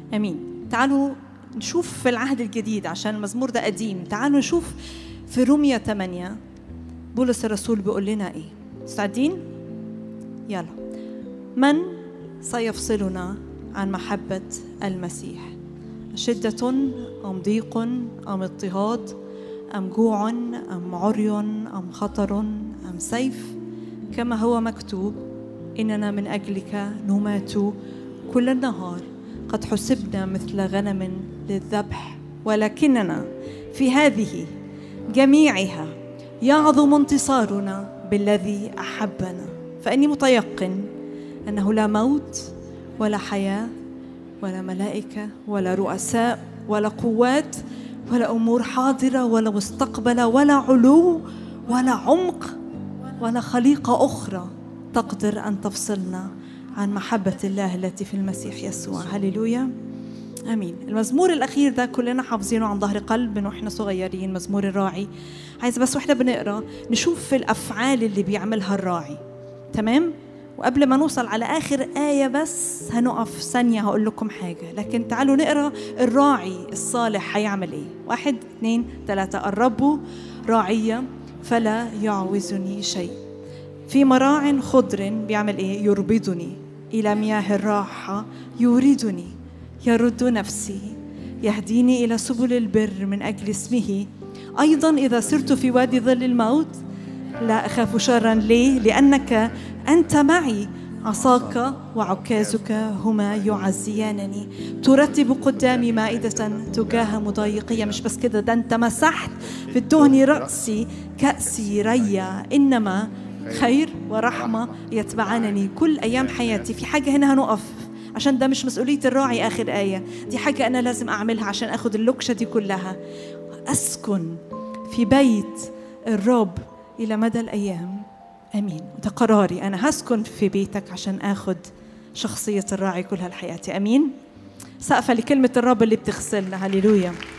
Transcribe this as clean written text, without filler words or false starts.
أمين. تعالوا نشوف في العهد الجديد عشان المزمور ده قديم. تعالوا نشوف في رومية 8 بولس الرسول بيقول لنا إيه. مستعدين؟ يلا. من سيفصلنا عن محبة المسيح؟ شدة أم ضيق أم اضطهاد أم جوع أم عري أم خطر أم سيف؟ كما هو مكتوب: إننا من أجلك نمات كل النهار، قد حسبنا مثل غنم للذبح، ولكننا في هذه جميعها يعظم انتصارنا بالذي أحبنا. فإني متيقن أنه لا موت ولا حياة ولا ملائكة ولا رؤساء ولا قوات ولا أمور حاضرة ولا مستقبلة ولا علو ولا عمق ولا خليقة أخرى تقدر أن تفصلنا عن محبة الله التي في المسيح يسوع. هللويا، أمين. المزمور الأخير ده كلنا حافظينه عن ظهر قلب من وإحنا صغيرين، مزمور الراعي. عايز بس وإحنا بنقرأ نشوف في الأفعال اللي بيعملها الراعي، تمام؟ وقبل ما نوصل على آخر آية بس هنقف ثانية هقول لكم حاجة، لكن تعالوا نقرأ الراعي الصالح هيعمل إيه. 1 2 3. الرب راعي فلا يعوزني شيء، في مراع خضر بيعمل إيه؟ يربضني، إلى مياه الراحة يوردني، يرد نفسي، يهديني إلى سبل البر من أجل اسمه. أيضا إذا سرت في وادي ظل الموت لا أخاف شرا. ليه؟ لأنك أنت معي، عصاك وعكازك هما يعزيانني. ترتب قدامي مائدة تجاه مضايقية. مش بس كده، ده أنت مسحت في الدهن رأسي، كأسي ريا، إنما خير ورحمة يتبعانني كل أيام حياتي. في حاجة هنا هنقف، عشان ده مش مسؤولية الراعي آخر آية، دي حاجة أنا لازم أعملها عشان أخذ اللكشة دي كلها. أسكن في بيت الرب إلى مدى الأيام. أمين. ده قراري، أنا هسكن في بيتك عشان أخذ شخصية الراعي كل هالحياة. أمين. سقفة لكلمة الرب اللي بتغسلنا. هللويا.